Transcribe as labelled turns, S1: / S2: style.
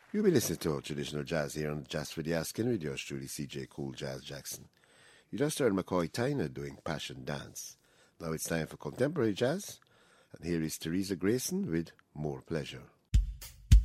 S1: You'll be listening to traditional jazz here on Jazz for the Asking with yours truly, CJ Cool Jazz Jackson. You just heard McCoy Tyner doing Passion Dance. Now it's time for contemporary jazz, and here is Teresa Grayson with More Pleasure.